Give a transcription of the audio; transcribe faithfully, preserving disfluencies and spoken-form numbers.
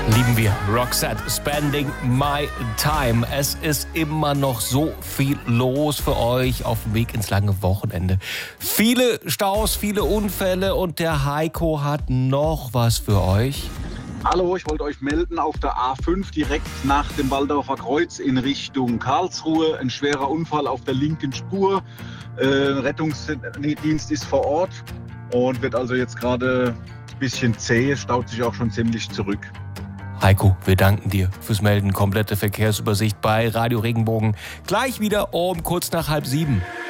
Lieben wir. Roxette, Spending My Time. Es ist immer noch so viel los für euch auf dem Weg ins lange Wochenende. Viele Staus, viele Unfälle und der Heiko hat noch was für euch. Hallo, ich wollte euch melden, auf der A fünf direkt nach dem Waldorfer Kreuz in Richtung Karlsruhe. Ein schwerer Unfall auf der linken Spur. Äh, Rettungsdienst ist vor Ort und wird also jetzt gerade ein bisschen zäh, staut sich auch schon ziemlich zurück. Heiko, wir danken dir fürs Melden. Komplette Verkehrsübersicht bei Radio Regenbogen. Gleich wieder um kurz nach halb sieben.